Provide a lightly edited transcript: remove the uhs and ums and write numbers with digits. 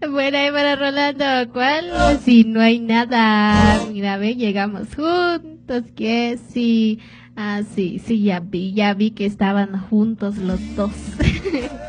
Bueno, ahí para Rolando, ¿cuál? Si no hay nada. Mira, ve, llegamos juntos, que sí. Ah, sí, sí, ya vi que estaban juntos los dos.